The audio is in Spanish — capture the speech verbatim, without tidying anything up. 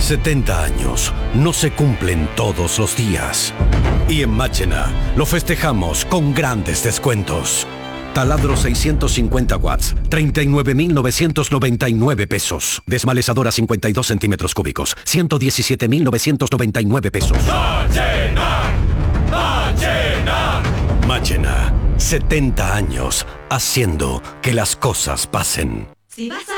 setenta años no se cumplen todos los días. Y en Máchena lo festejamos con grandes descuentos. Taladro seiscientos cincuenta watts, treinta y nueve mil novecientos noventa y nueve pesos. Desmalezadora cincuenta y dos centímetros cúbicos, ciento diecisiete mil novecientos noventa y nueve pesos. ¡Máchena! ¡Máchena! Máchena, setenta años haciendo que las cosas pasen. Si vas a